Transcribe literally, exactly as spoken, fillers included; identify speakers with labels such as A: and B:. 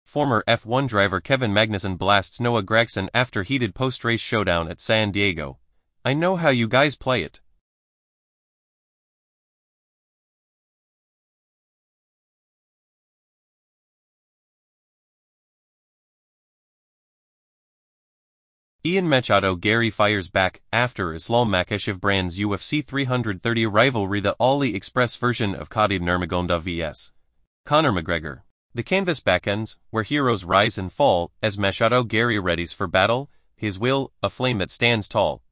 A: former F one driver Kevin Magnussen blasts Noah Gragson after heated post-race showdown at San Diego. I know how you guys play it. Ian Machado Gary fires back after Islam Makhachev brands U F C three thirty rivalry the AliExpress version of Khabib Nurmagomedov vs Conor McGregor. The canvas backends, where heroes rise and fall, as Machado Gary readies for battle, his will, a flame that stands tall,